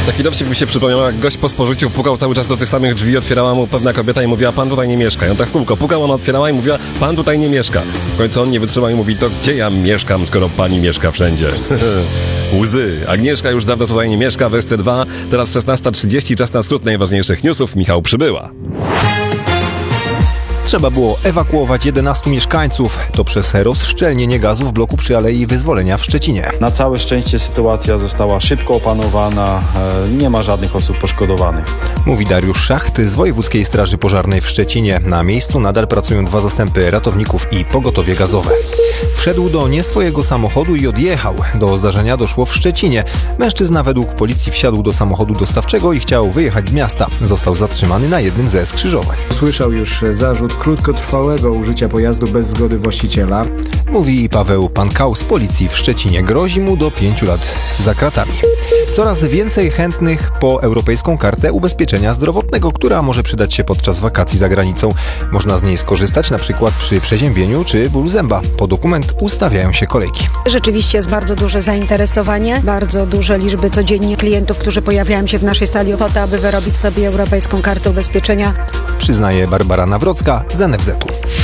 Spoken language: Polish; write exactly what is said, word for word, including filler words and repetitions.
Taki dowcip mi się przypomniał, jak gość po spożyciu pukał cały czas do tych samych drzwi, otwierała mu pewna kobieta i mówiła, pan tutaj nie mieszka. I on tak w kółko pukał, ona otwierała i mówiła, pan tutaj nie mieszka. W końcu on nie wytrzymał i mówi, to gdzie ja mieszkam, skoro pani mieszka wszędzie? Łzy. Agnieszka już dawno tutaj nie mieszka w S C dwa. Teraz szesnasta trzydzieści, czas na skrót najważniejszych newsów. Michał Przybyła. Trzeba było ewakuować jedenastu mieszkańców. To przez rozszczelnienie gazu w bloku przy Alei Wyzwolenia w Szczecinie. Na całe szczęście sytuacja została szybko opanowana. Nie ma żadnych osób poszkodowanych. Mówi Dariusz Szacht z Wojewódzkiej Straży Pożarnej w Szczecinie. Na miejscu nadal pracują dwa zastępy ratowników i pogotowie gazowe. Wszedł do nie swojego samochodu i odjechał. Do zdarzenia doszło w Szczecinie. Mężczyzna według policji wsiadł do samochodu dostawczego i chciał wyjechać z miasta. Został zatrzymany na jednym ze skrzyżowań. Słyszał już zarzut krótkotrwałego użycia pojazdu bez zgody właściciela. Mówi Paweł Pankał z policji w Szczecinie. Grozi mu do pięciu lat za kratami. Coraz więcej chętnych po europejską kartę ubezpieczenia zdrowotnego, która może przydać się podczas wakacji za granicą. Można z niej skorzystać na przykład przy przeziębieniu czy bólu zęba. Po dokument ustawiają się kolejki. Rzeczywiście jest bardzo duże zainteresowanie, bardzo duże liczby codziennie klientów, którzy pojawiają się w naszej sali po to, aby wyrobić sobie europejską kartę ubezpieczenia. Przyznaje Barbara Nawrocka z N F Z u.